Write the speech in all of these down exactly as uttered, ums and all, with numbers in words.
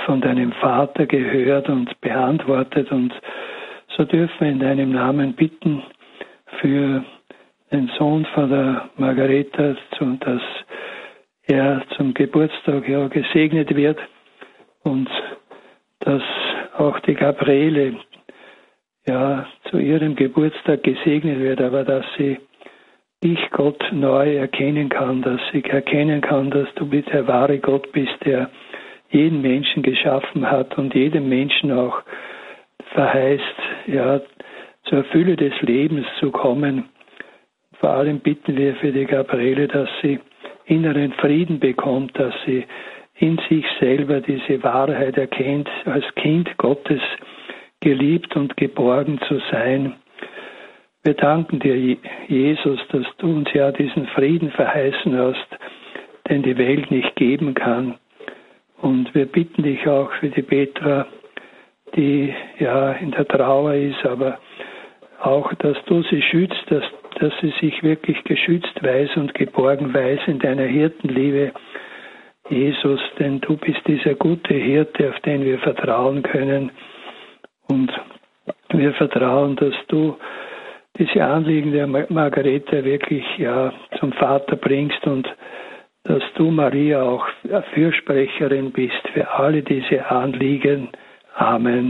von deinem Vater gehört und beantwortet. Und so dürfen wir in deinem Namen bitten für den Sohn von der Margareta, dass er zum Geburtstag ja gesegnet wird und dass auch die Gabriele ja zu ihrem Geburtstag gesegnet wird, aber dass sie dich, Gott, neu erkennen kann, dass sie erkennen kann, dass du der wahre Gott bist, der jeden Menschen geschaffen hat und jedem Menschen auch verheißt, ja, zur Fülle des Lebens zu kommen. Vor allem bitten wir für die Gabriele, dass sie inneren Frieden bekommt, dass sie in sich selber diese Wahrheit erkennt, als Kind Gottes geliebt und geborgen zu sein. Wir danken dir, Jesus, dass du uns ja diesen Frieden verheißen hast, den die Welt nicht geben kann. Und wir bitten dich auch für die Petra, die ja in der Trauer ist, aber auch, dass du sie schützt, dass, dass sie sich wirklich geschützt weiß und geborgen weiß in deiner Hirtenliebe, Jesus, denn du bist dieser gute Hirte, auf den wir vertrauen können. Und wir vertrauen, dass du diese Anliegen der Margareta wirklich ja zum Vater bringst und dass du, Maria, auch Fürsprecherin bist für alle diese Anliegen. Amen.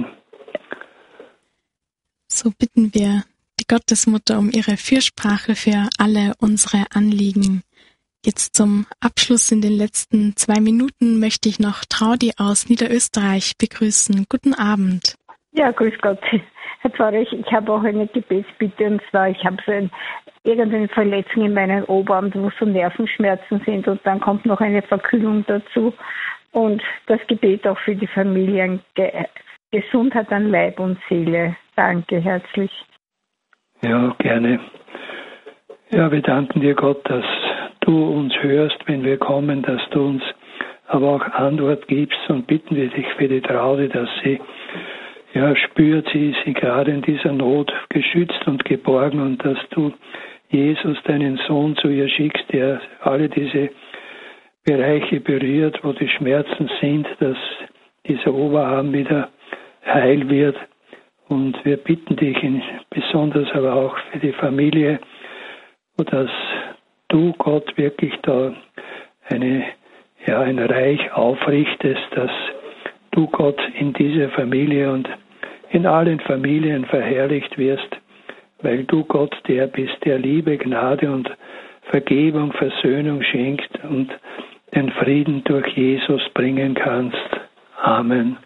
So bitten wir die Gottesmutter um ihre Fürsprache für alle unsere Anliegen. Jetzt zum Abschluss in den letzten zwei Minuten möchte ich noch Traudi aus Niederösterreich begrüßen. Guten Abend. Ja, grüß Gott. Herr Pfarrer, ich, ich habe auch eine Gebetsbitte, und zwar, ich habe so ein, irgendeine Verletzung in meinen Oberarm, wo so Nervenschmerzen sind, und dann kommt noch eine Verkühlung dazu. Und das Gebet auch für die Familien, Ge- Gesundheit an Leib und Seele. Danke herzlich. Ja, gerne. Ja, wir danken dir, Gott, dass du uns hörst, wenn wir kommen, dass du uns aber auch Antwort gibst, und bitten wir dich für die Traude, dass sie ja spürt, sie ist sie gerade in dieser Not geschützt und geborgen, und dass du, Jesus, deinen Sohn zu ihr schickst, der alle diese Bereiche berührt, wo die Schmerzen sind, dass dieser Oberarm wieder heil wird. Und wir bitten dich in, besonders aber auch für die Familie, dass du, Gott, wirklich da eine, ja, ein Reich aufrichtest, dass du, Gott, in dieser Familie und in allen Familien verherrlicht wirst, weil du, Gott, der bist, der Liebe, Gnade und Vergebung, Versöhnung schenkt und den Frieden durch Jesus bringen kannst. Amen.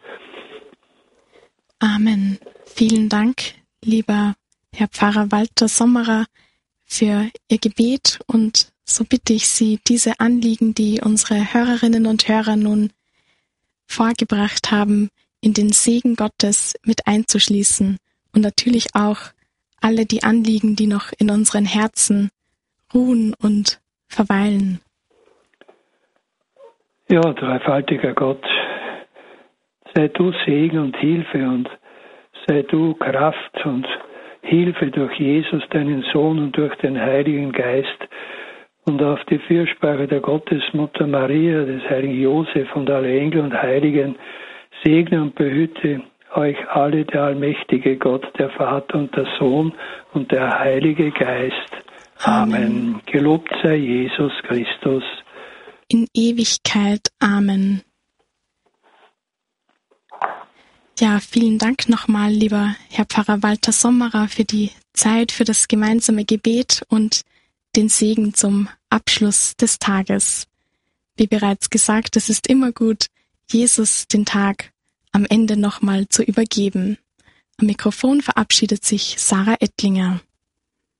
Amen. Vielen Dank, lieber Herr Pfarrer Walter Sommerer, für Ihr Gebet, und so bitte ich Sie, diese Anliegen, die unsere Hörerinnen und Hörer nun vorgebracht haben, in den Segen Gottes mit einzuschließen, und natürlich auch alle die Anliegen, die noch in unseren Herzen ruhen und verweilen. Ja, dreifaltiger Gott, sei du Segen und Hilfe, und sei du Kraft und Hilfe durch Jesus, deinen Sohn, und durch den Heiligen Geist, und auf die Fürsprache der Gottesmutter Maria, des heiligen Josef und aller Engel und Heiligen, segne und behüte euch alle der allmächtige Gott, der Vater und der Sohn und der Heilige Geist. Amen. Amen. Gelobt sei Jesus Christus. In Ewigkeit. Amen. Ja, vielen Dank nochmal, lieber Herr Pfarrer Walter Sommerer, für die Zeit, für das gemeinsame Gebet und den Segen zum Abschluss des Tages. Wie bereits gesagt, es ist immer gut, Jesus den Tag am Ende nochmal zu übergeben. Am Mikrofon verabschiedet sich Sarah Ettlinger.